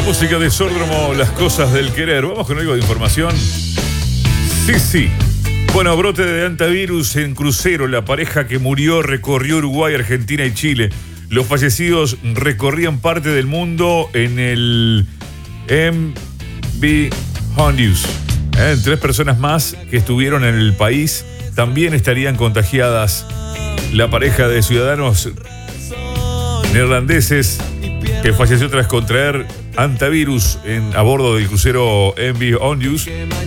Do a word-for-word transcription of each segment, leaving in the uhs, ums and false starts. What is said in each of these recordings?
música de Sórdromo, las cosas del querer. Vamos con algo de información. Sí, sí. Bueno, brote de antivirus en crucero. La pareja que murió recorrió Uruguay, Argentina y Chile. Los fallecidos recorrían parte del mundo en el M V Hondius. Eh, tres personas más que estuvieron en el país también estarían contagiadas. La pareja de ciudadanos neerlandeses que falleció tras contraer antivirus en, a bordo del crucero M V Hondius,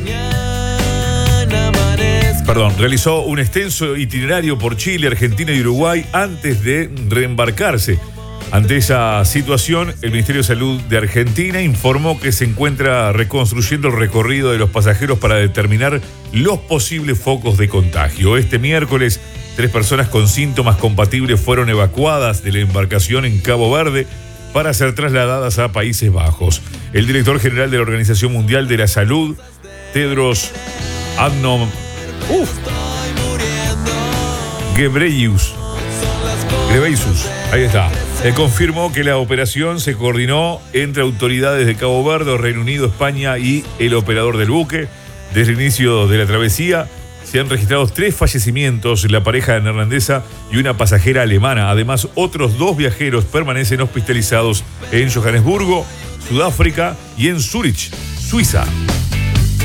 perdón, realizó un extenso itinerario por Chile, Argentina y Uruguay antes de reembarcarse. Ante esa situación, el Ministerio de Salud de Argentina informó que se encuentra reconstruyendo el recorrido de los pasajeros para determinar los posibles focos de contagio. Este miércoles, tres personas con síntomas compatibles fueron evacuadas de la embarcación en Cabo Verde para ser trasladadas a Países Bajos. El director general de la Organización Mundial de la Salud, Tedros Adhanom Uf, Ghebreyesus, Ghebreyesus, ahí está. Eh, confirmó que la operación se coordinó entre autoridades de Cabo Verde, Reino Unido, España y el operador del buque. Desde el inicio de la travesía se han registrado tres fallecimientos, la pareja neerlandesa y una pasajera alemana. Además, otros dos viajeros permanecen hospitalizados en Johannesburgo, Sudáfrica y en Zúrich, Suiza.